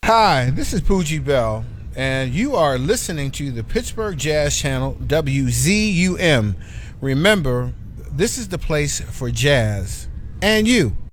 Hi, this is Poogie Bell, and you are listening to the Pittsburgh Jazz Channel, WZUM. Remember, this is the place for jazz and you.